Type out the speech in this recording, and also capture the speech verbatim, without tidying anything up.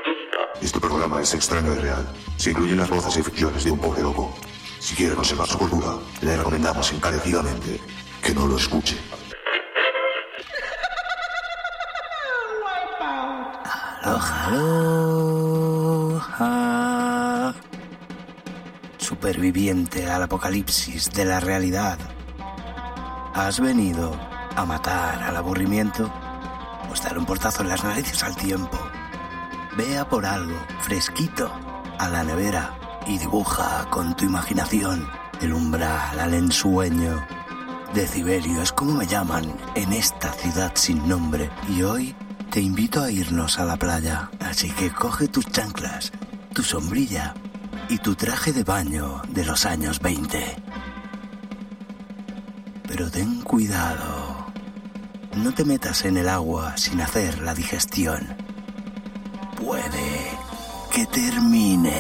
Este programa es extraño y real. Se incluyen las voces y ficciones de un pobre loco. Si quiere conservar su cordura, le recomendamos encarecidamente que no lo escuche. Aloha, aloha. Superviviente al apocalipsis de la realidad. ¿Has venido a matar al aburrimiento? Pues dar un portazo en las narices al tiempo. Vea por algo fresquito a la nevera y dibuja con tu imaginación el umbral al ensueño. Decibelio es como me llaman en esta ciudad sin nombre. Y hoy te invito a irnos a la playa. Así que coge tus chanclas, tu sombrilla y tu traje de baño de los años veinte. Pero ten cuidado. No te metas en el agua sin hacer la digestión. Puede que termine.